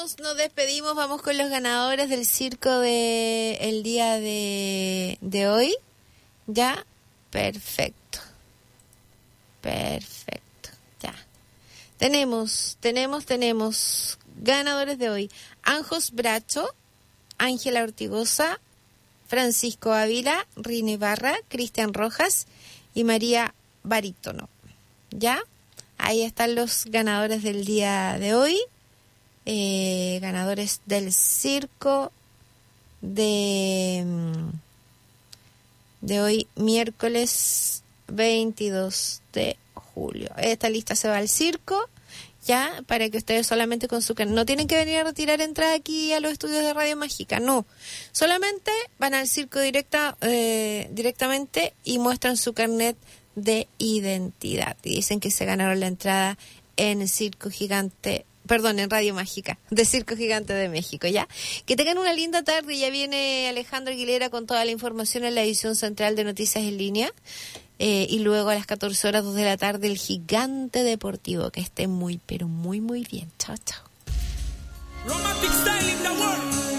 Nos despedimos, vamos con los ganadores del circo de el día de hoy. ¿Ya? Perfecto. Ya. Tenemos ganadores de hoy. Anjos Bracho, Ángela Ortigosa, Francisco Ávila, Rine Barra, Cristian Rojas y María Barítono. ¿Ya? Ahí están los ganadores del día de hoy. Ganadores del circo de hoy, miércoles 22 de julio. Esta lista se va al circo, ya, para que ustedes solamente con su carnet, no tienen que venir a retirar entrada aquí a los estudios de Radio Mágica, no, solamente van al circo directamente y muestran su carnet de identidad y dicen que se ganaron la entrada en en Radio Mágica, de Circo Gigante de México, ¿ya? Que tengan una linda tarde. Ya viene Alejandro Aguilera con toda la información en la edición central de Noticias en Línea. Y luego a las 14 horas, 2 de la tarde, el Gigante Deportivo. Que esté muy, pero muy, muy bien. Chao, chao. Romantic style in the world.